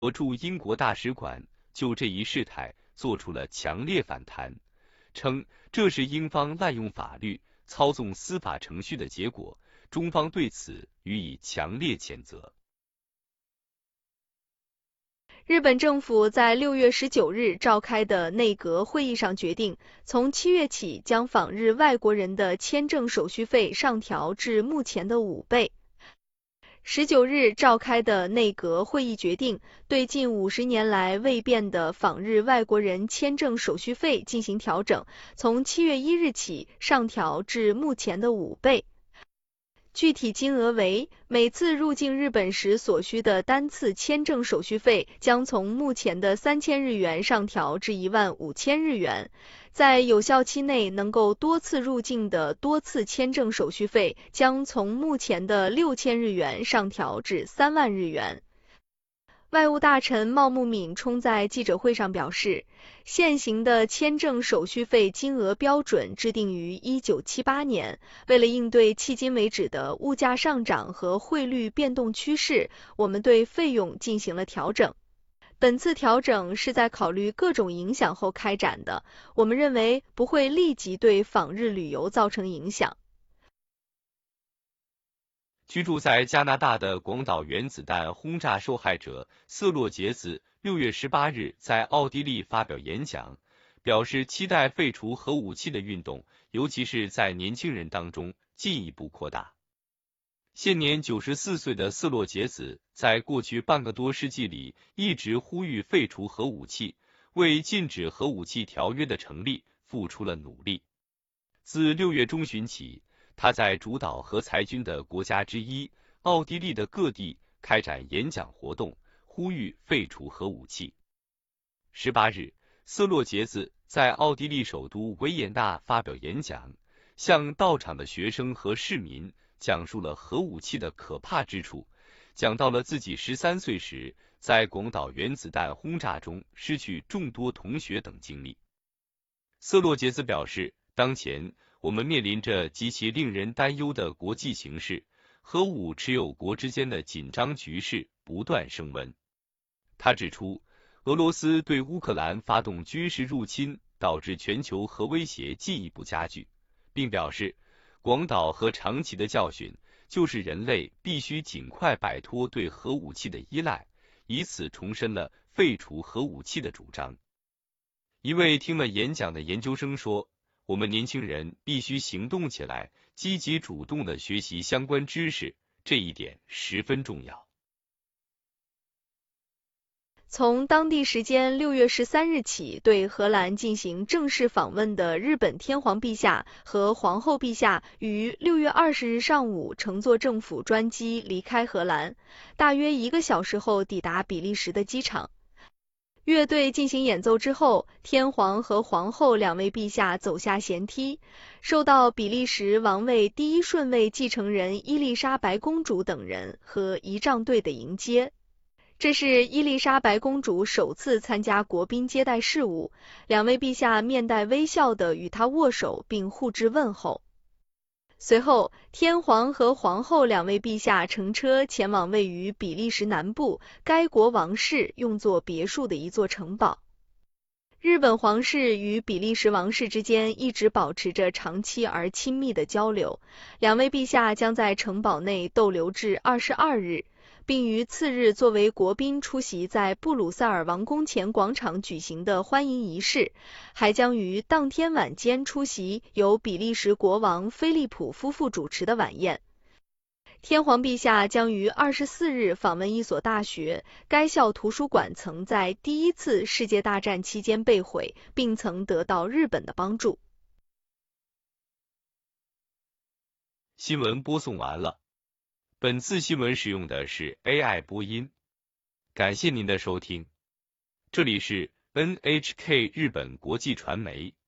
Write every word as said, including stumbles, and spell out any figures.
驻英国大使馆就这一事态做出了强烈反弹，称这是英方滥用法律、操纵司法程序的结果，中方对此予以强烈谴责。 日本政府在六月十九日召开的内阁会议上决定，从七月起将访日外国人的签证手续费上调至目前的五倍。十九日召开的内阁会议决定，对近五十年来未变的访日外国人签证手续费进行调整，从七月一日起上调至目前的五倍。具体金额为，每次入境日本时所需的单次签证手续费将从目前的三千日元上调至一万五千日元，在有效期内能够多次入境的多次签证手续费将从目前的六千日元上调至三万日元。外务大臣茂木敏充在记者会上表示，现行的签证手续费金额标准制定于一九七八年，为了应对迄今为止的物价上涨和汇率变动趋势，我们对费用进行了调整。本次调整是在考虑各种影响后开展的，我们认为不会立即对访日旅游造成影响。 居住在加拿大的广岛原子弹轰炸受害者瑟洛杰子六月十八日在奥地利发表演讲，表示期待废除核武器的运动，尤其是在年轻人当中进一步扩大。现年九十四岁的瑟洛杰子在过去半个多世纪里一直呼吁废除核武器，为禁止核武器条约的成立付出了努力。自六月中旬起，他在主导核裁军的国家之一奥地利的各地开展演讲活动，呼吁废除核武器。十八日，瑟洛杰子在奥地利首都维也纳发表演讲，向到场的学生和市民讲述了核武器的可怕之处，讲到了自己十三岁时在广岛原子弹轰炸中失去众多同学等经历。瑟洛杰子表示，当前我们面临着极其令人担忧的国际形势，核武持有国之间的紧张局势不断升温。他指出，俄罗斯对乌克兰发动军事入侵，导致全球核威胁进一步加剧，并表示，广岛和长崎的教训就是人类必须尽快摆脱对核武器的依赖，以此重申了废除核武器的主张。一位听了演讲的研究生说，我们年轻人必须行动起来，积极主动地学习相关知识，这一点十分重要。 从当地时间六月十三日起，对荷兰进行正式访问的日本天皇陛下和皇后陛下于六月二十日上午乘坐政府专机离开荷兰，大约一个小时后抵达比利时的机场。乐队进行演奏之后，天皇和皇后两位陛下走下舷梯，受到比利时王位第一顺位继承人伊丽莎白公主等人和仪仗队的迎接。这是伊丽莎白公主首次参加国宾接待事务，两位陛下面带微笑地与她握手并互致问候。随后，天皇和皇后两位陛下乘车前往位于比利时南部该国王室用作别墅的一座城堡。日本皇室与比利时王室之间一直保持着长期而亲密的交流，两位陛下将在城堡内逗留至二十二日，并于次日作为国宾出席在布鲁塞尔王宫前广场举行的欢迎仪式，还将于当天晚间出席由比利时国王菲利普夫妇主持的晚宴。天皇陛下将于二十四日访问一所大学，该校图书馆曾在第一次世界大战期间被毁，并曾得到日本的帮助。 新闻播送完了。本次新闻使用的是 A I 播音，感谢您的收听。这里是 N H K 日本国际传媒。